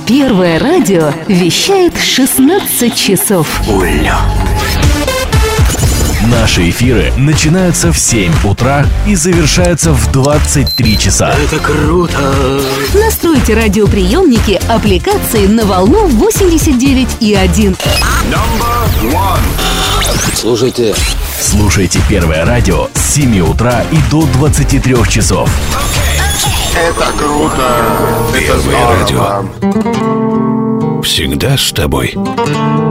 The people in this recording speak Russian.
Первое радио вещает 16 часов. Уля. Наши эфиры начинаются в 7 утра и завершаются в 23 часа. Это круто! Настройте радиоприемники аппликации на волну 89,1. Слушайте Первое радио с 7 утра и до 23 часов. Это круто! Это Первое здорово! радио. Всегда с тобой.